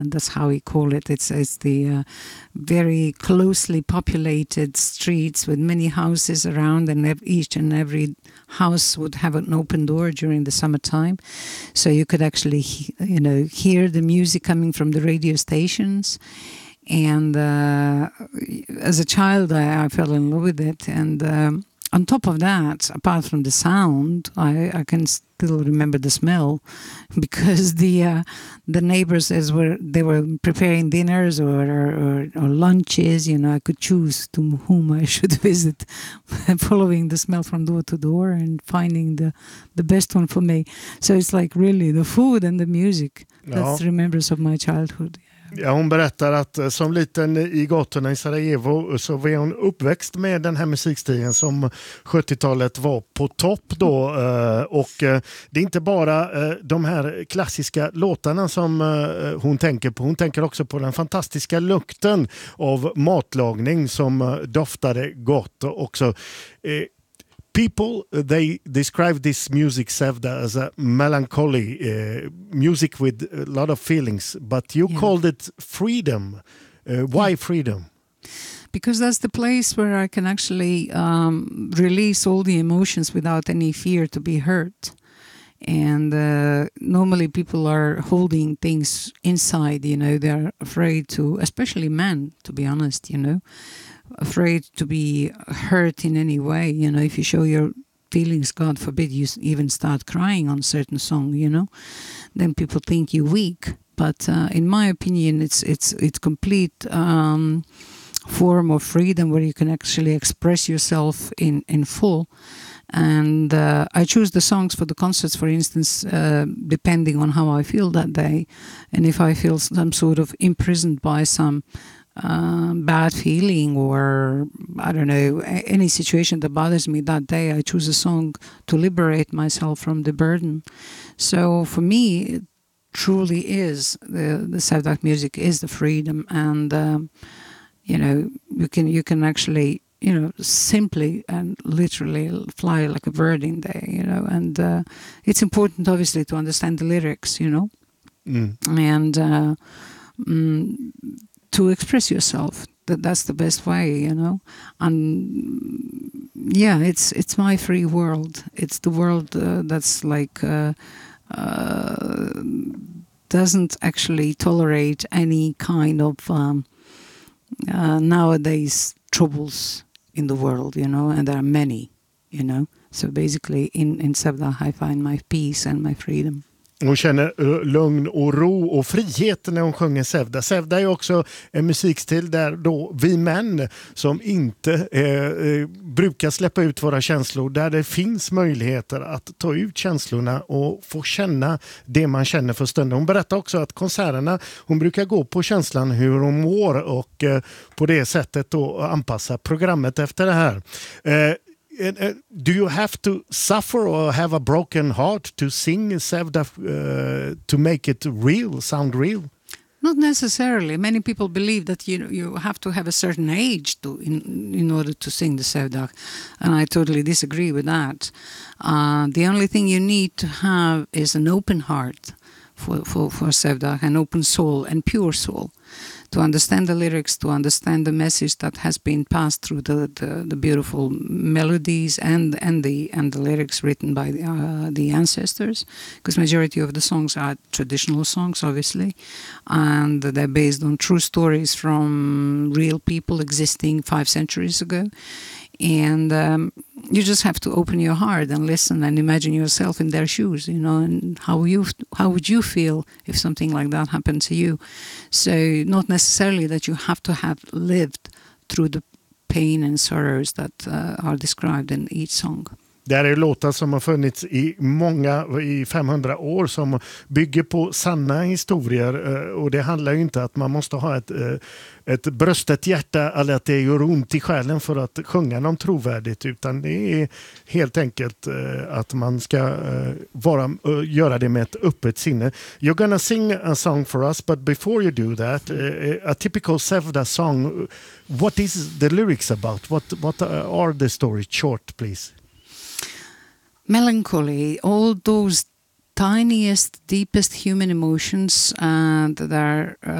And that's how we call it. It's the very closely populated streets with many houses around, and each and every house would have an open door during the summertime, so you could actually, hear the music coming from the radio stations. And as a child, I fell in love with it. And on top of that, apart from the sound, I can still remember the smell, because the neighbors, they were preparing dinners or lunches, I could choose to whom I should visit, following the smell from door to door and finding the best one for me. So it's like really the food and the music that remembers of my childhood. Ja, hon berättar att som liten i gatorna i Sarajevo så var hon uppväxt med den här musikstilen som 70-talet var på topp då. Och det är inte bara de här klassiska låtarna som hon tänker på. Hon tänker också på den fantastiska lukten av matlagning som doftade gott också. People, they describe this music, Sevda, as a melancholy music with a lot of feelings, but you called it freedom. Why freedom? Because that's the place where I can actually release all the emotions without any fear to be hurt. And normally people are holding things inside, they're afraid to, especially men, to be honest, afraid to be hurt in any way. If you show your feelings, God forbid you even start crying on a certain song, then people think you're weak. But in my opinion, it's complete form of freedom where you can actually express yourself in full. And I choose the songs for the concerts, for instance, depending on how I feel that day. And if I feel some sort of imprisoned by some bad feeling, or I don't know, any situation that bothers me that day, I choose a song to liberate myself from the burden. So for me, it truly is the Sevda music is the freedom, and you can actually simply and literally fly like a bird in there, and it's important obviously to understand the lyrics, and to express yourself. That's the best way, and it's my free world. It's the world that's like doesn't actually tolerate any kind of nowadays troubles in the world, and there are many, so basically in Sevda I find my peace and my freedom. Hon känner lugn och ro och frihet när hon sjunger Sevda. Sevda är också en musikstil där då vi män som inte brukar släppa ut våra känslor, där det finns möjligheter att ta ut känslorna och få känna det man känner för stunden. Hon berättar också att konserterna, hon brukar gå på känslan hur hon mår och på det sättet då anpassa programmet efter det här. Do you have to suffer or have a broken heart to sing Sevda to make it real, sound real? Not necessarily. Many people believe that you have to have a certain age in order to sing the Sevda, and I totally disagree with that. The only thing you need to have is an open heart for Sevda, an open soul and pure soul, to understand the lyrics, to understand the message that has been passed through the beautiful melodies and the lyrics written by the ancestors, because majority of the songs are traditional songs, obviously, and they're based on true stories from real people existing 5 centuries ago. And you just have to open your heart and listen and imagine yourself in their shoes, and how would you feel if something like that happened to you? So not necessarily that you have to have lived through the pain and sorrows that are described in each song. Det här är låtar som har funnits i 500 år som bygger på sanna historier, och det handlar ju inte att man måste ha ett bröstet hjärta eller att det gör ont i själen för att sjunga dem trovärdigt, utan det är helt enkelt att man ska göra det med ett öppet sinne. You're gonna sing a song for us, but before you do that, a typical Sevda song, what is the lyrics about? What are the stories? Short, please. Melancholy, all those tiniest, deepest human emotions that are